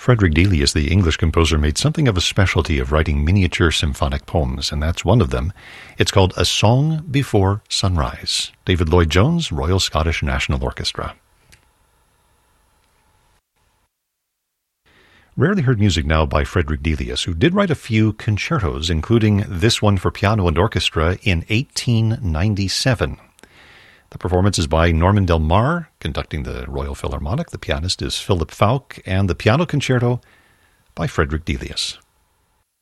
Frederick Delius, the English composer, made something of a specialty of writing miniature symphonic poems, and that's one of them. It's called A Song Before Sunrise. David Lloyd-Jones, Royal Scottish National Orchestra. Rarely heard music now by Frederick Delius, who did write a few concertos, including this one for piano and orchestra in 1897. The performance is by Norman Del Mar, conducting the Royal Philharmonic. The pianist is Philip Falk, and the piano concerto by Frederick Delius.